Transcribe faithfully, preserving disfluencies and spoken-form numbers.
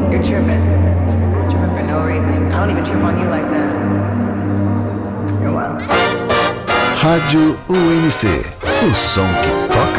You're tripping. Tripping for no reason. I don't even trip on you like that. You're wild. Rádio U N C, o som que toca